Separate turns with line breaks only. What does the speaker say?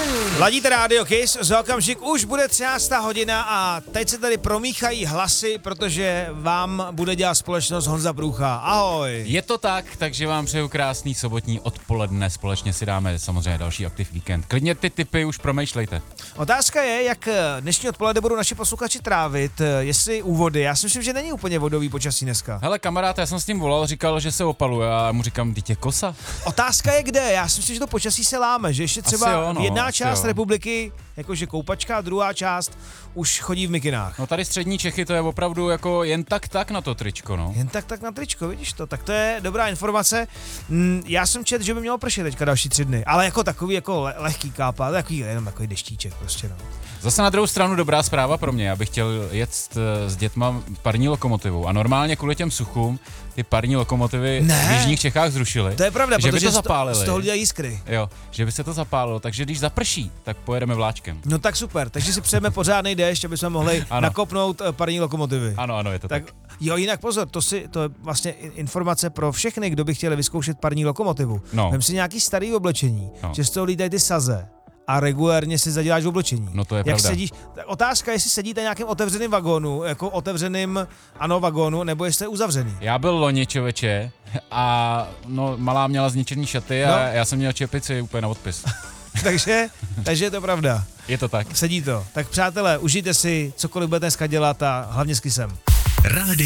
Ladíte Radio Kiss, za okamžik už bude 13. hodina a teď se tady promíchají hlasy, protože vám bude dělat společnost Honza Průcha. Ahoj.
Je to tak, takže vám přeju krásný sobotní odpoledne, společně si dáme samozřejmě další Aktiv Víkend. Klidně ty tipy už promýšlejte.
Otázka je, jak dnešní odpoledne budou naši posluchači trávit, jestli úvody. Já si myslím, že není úplně vodový počasí dneska.
Hele kamarád, já jsem s ním volal, říkal, že se opaluje a já mu říkám, dítě kosa.
Otázka je kde, já si myslím, že to počasí se láme, že ještě třeba jedna část republiky, jakože koupačka, druhá část už chodí v mikinách.
No tady střední Čechy to je opravdu jako jen tak na to tričko, no.
Jen tak na tričko, vidíš to, tak to je dobrá informace. Já jsem četl, že by mělo pršet teďka další 3 dny, ale jako takový jako lehký kápa, jenom takový deštíček prostě, no.
Zase na druhou stranu dobrá zpráva pro mě, já bych chtěl jet s dětma parní lokomotivou a normálně kvůli těm suchům ty parní lokomotivy v jižních Čechách zrušily.
To je pravda,
že by
protože
to zapálili.
Z toho dělají jiskry.
Jo, že by se to zapálilo, takže když zaprší, tak pojedeme vláčkem.
No tak super, takže si přejeme pořádnej déšť, aby jsme mohli nakopnout parní lokomotivy.
Ano, je to tak.
Jo, jinak pozor, to je vlastně informace pro všechny, kdo by chtěli vyzkoušet parní lokomotivu. Vem si nějaký starý oblečení, že z toho lítají ty saze a regulérně si zaděláš v oblečení.
No to je
jak
pravda.
Sedíš, otázka, jestli sedíte na nějakém otevřeném vagónu, jako otevřeným vagónu, nebo jestli je uzavřený.
Já byl loni, člověče, a malá měla zničený šaty a já jsem měl čepici úplně na odpis.
takže je to pravda.
Je to tak.
Sedí to. Tak přátelé, užijte si, cokoliv budete dneska dělat a hlavně s Kissem.
Rádio